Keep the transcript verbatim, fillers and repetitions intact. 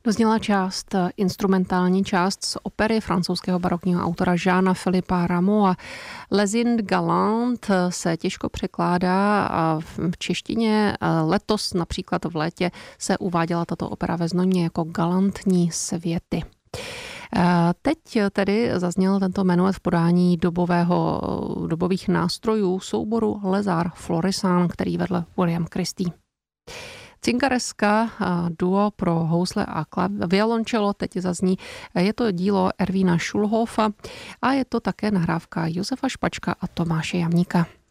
Dozněla část, instrumentální část z opery francouzského barokního autora Jeana Philippa Rameau. Les Indes Galantes se těžko překládá a v češtině. Letos například v létě se uváděla tato opera ve Znojmě jako Galantní světy. Teď tedy zazněl tento menuet v podání dobového, dobových nástrojů souboru Lézard Florissant, který vedl William Christie. Cingareska, duo pro housle a violoncello, teď zazní. Je to dílo Ervína Schulhofa a je to také nahrávka Josefa Špačka a Tomáše Jamníka.